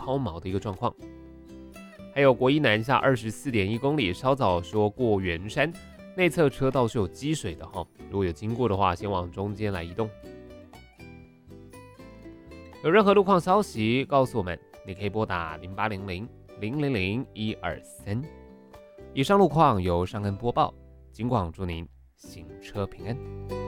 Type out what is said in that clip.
抛锚的一个状况。还有国一南下24.1公里，稍早说过圆山，内侧车道是有积水的哈，如果有经过的话，先往中间来移动。有任何路况消息告诉我们，你可以拨打0800-000-123。以上路况由尚恩播报，警广祝您行车平安。